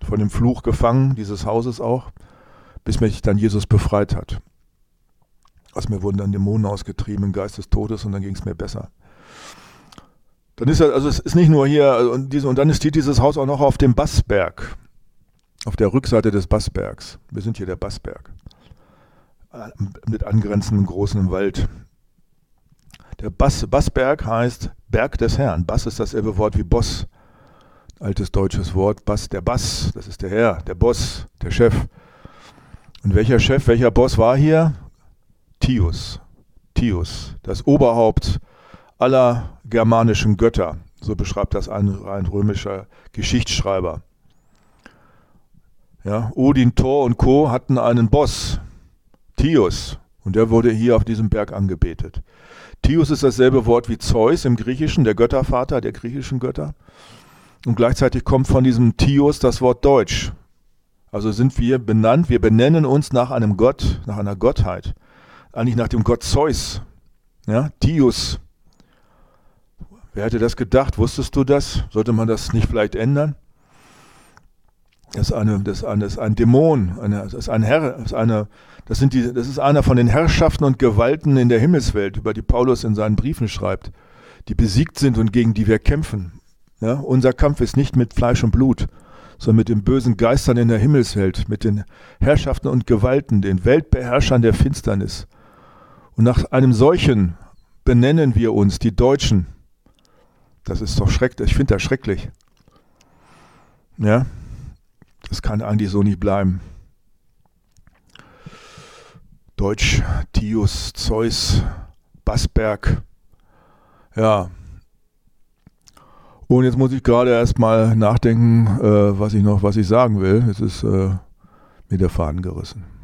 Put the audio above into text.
von dem Fluch gefangen, dieses Hauses auch, bis mich dann Jesus befreit hat. Aus mir wurden dann Dämonen ausgetrieben im Geist des Todes und dann ging es mir besser. Dann ist also es ist nicht nur hier, und dann steht dieses Haus auch noch auf dem Bassberg, auf der Rückseite des Bassbergs. Wir sind hier der Bassberg, mit angrenzendem großen Wald. Der Bassberg heißt Berg des Herrn. Bass ist dasselbe Wort wie Boss. Altes deutsches Wort. Bass, das ist der Herr, der Boss, der Chef. Und welcher Boss war hier? Tius, das Oberhaupt aller germanischen Götter. So beschreibt das ein römischer Geschichtsschreiber. Ja, Odin, Thor und Co. hatten einen Boss, Tius. Und der wurde hier auf diesem Berg angebetet. Tius ist dasselbe Wort wie Zeus im Griechischen, der Göttervater der griechischen Götter. Und gleichzeitig kommt von diesem Tius das Wort Deutsch. Also sind wir benannt, wir benennen uns nach einem Gott, nach einer Gottheit. Eigentlich nach dem Gott Zeus. Ja, Tius. Wer hätte das gedacht? Wusstest du das? Sollte man das nicht vielleicht ändern? Das ist ein Dämon, das ist ein Herr, das ist einer von den Herrschaften und Gewalten in der Himmelswelt, über die Paulus in seinen Briefen schreibt, die besiegt sind und gegen die wir kämpfen. Ja, unser Kampf ist nicht mit Fleisch und Blut, sondern mit den bösen Geistern in der Himmelswelt, mit den Herrschaften und Gewalten, den Weltbeherrschern der Finsternis. Und nach einem solchen benennen wir uns, die Deutschen. Das ist doch schrecklich, ich finde das schrecklich. Ja. Das kann eigentlich so nicht bleiben. Deutsch, Tius, Zeus, Bassberg. Ja. Und jetzt muss ich gerade erstmal nachdenken, was ich sagen will. Jetzt ist mir der Faden gerissen.